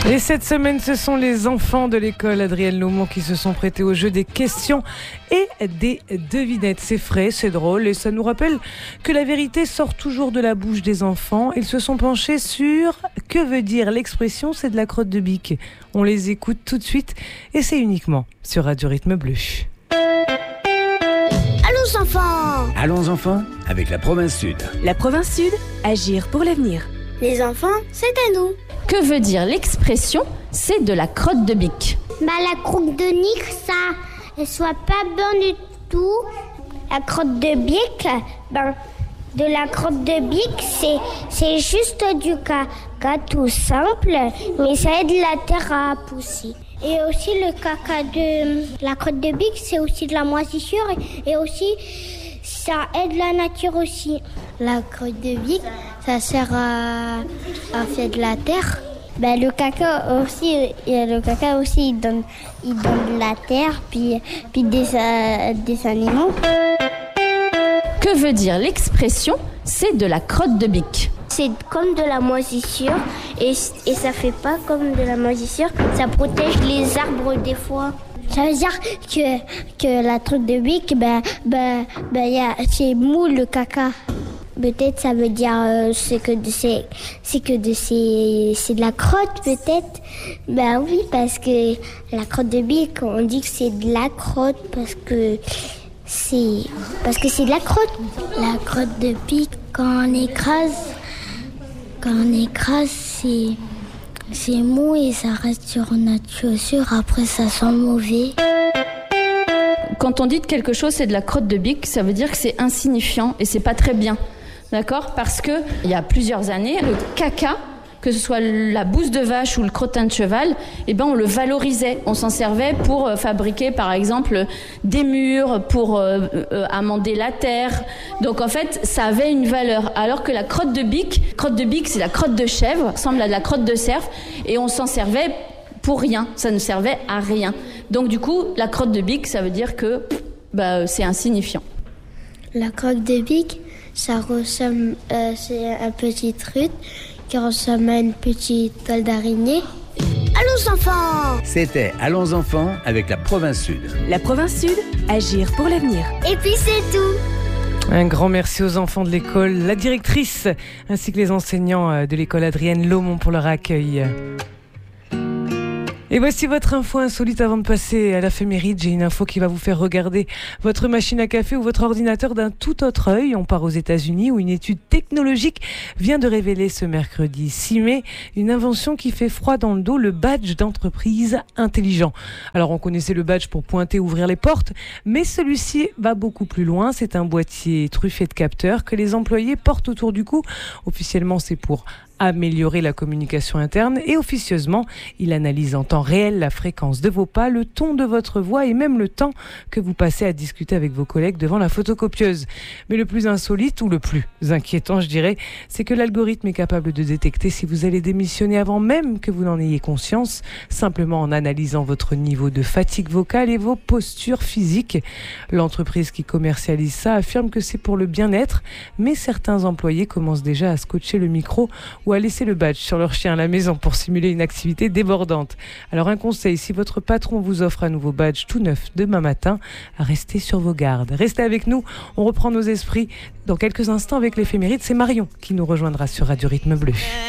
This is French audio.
Et cette semaine, ce sont les enfants de l'école Adrienne Laumont qui se sont prêtés au jeu des questions et des devinettes. C'est frais, c'est drôle et ça nous rappelle que la vérité sort toujours de la bouche des enfants. Ils se sont penchés sur que veut dire l'expression c'est de la crotte de bique. On les écoute tout de suite et c'est uniquement sur Radio Rythme Bleu. Allons enfants! Allons enfants, avec la province Sud. La province Sud, agir pour l'avenir. Les enfants, c'est à nous. Que veut dire l'expression c'est de la crotte de bique? La crotte de nique, ça, elle soit pas bonne du tout. La crotte de bique, de la crotte de bique, c'est juste du caca tout simple, mais ça aide la terre à pousser. Et aussi le caca de la crotte de bique, c'est aussi de la moisissure et aussi ça aide la nature aussi. La crotte de bique, ça sert à faire de la terre. Le caca aussi, il donne de la terre, puis des animaux. Que veut dire l'expression c'est de la crotte de bique? C'est comme de la moisissure et ça fait pas comme de la moisissure, ça protège les arbres des fois. Ça veut dire que la crotte de bique, c'est mou le caca. Peut-être ça veut dire c'est de la crotte peut-être. Oui, parce que la crotte de bique, on dit que c'est de la crotte parce que c'est de la crotte. La crotte de bique, quand on écrase, c'est mou et ça reste sur notre chaussure. Après, ça sent mauvais. Quand on dit que quelque chose c'est de la crotte de bique, ça veut dire que c'est insignifiant et c'est pas très bien. D'accord ? Parce que il y a plusieurs années, le caca, que ce soit la bouse de vache ou le crottin de cheval, on le valorisait. On s'en servait pour fabriquer, par exemple, des murs, pour amender la terre. Donc, en fait, ça avait une valeur. Alors que la crotte de bique, c'est la crotte de chèvre, ressemble à de la crotte de cerf, et on s'en servait pour rien. Ça ne servait à rien. Donc, du coup, la crotte de bique, ça veut dire que c'est insignifiant. La crotte de bique, ça ressemble, c'est un petit truc qui ressemble à une petite toile d'araignée. Allons enfants! C'était Allons enfants avec la province Sud. La province Sud, agir pour l'avenir. Et puis c'est tout! Un grand merci aux enfants de l'école, la directrice, ainsi que les enseignants de l'école Adrienne Laumont pour leur accueil. Et voici votre info insolite avant de passer à l'éphéméride. J'ai une info qui va vous faire regarder votre machine à café ou votre ordinateur d'un tout autre œil. On part aux États-Unis où une étude technologique vient de révéler ce mercredi 6 mai une invention qui fait froid dans le dos, le badge d'entreprise intelligent. Alors on connaissait le badge pour pointer, ouvrir les portes, mais celui-ci va beaucoup plus loin. C'est un boîtier truffé de capteurs que les employés portent autour du cou. Officiellement, c'est pour améliorer la communication interne et officieusement, il analyse en temps réel la fréquence de vos pas, le ton de votre voix et même le temps que vous passez à discuter avec vos collègues devant la photocopieuse. Mais le plus insolite ou le plus inquiétant, je dirais, c'est que l'algorithme est capable de détecter si vous allez démissionner avant même que vous n'en ayez conscience, simplement en analysant votre niveau de fatigue vocale et vos postures physiques. L'entreprise qui commercialise ça affirme que c'est pour le bien-être, mais certains employés commencent déjà à scotcher le micro ou à laisser le badge sur leur chien à la maison pour simuler une activité débordante. Alors un conseil, si votre patron vous offre un nouveau badge tout neuf demain matin, restez sur vos gardes. Restez avec nous, on reprend nos esprits dans quelques instants avec l'éphéméride. C'est Marion qui nous rejoindra sur Radio Rythme Bleu.